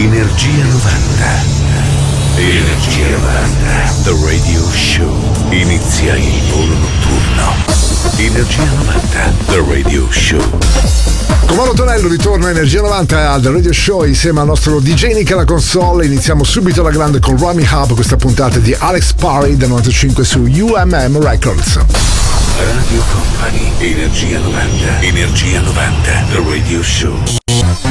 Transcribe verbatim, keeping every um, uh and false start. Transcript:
Energia novanta. Energia novanta. The Radio Show. Inizia il volo notturno. Energia novanta. The Radio Show. Comando Tonello ritorna a Energia novanta al Radio Show insieme al nostro D J Nick alla console. Iniziamo subito alla grande con Rami Hub, questa puntata di Alex Parry del novantacinque su U M M Records. Radio Company, Energia novanta. Energia novanta. The Radio Show.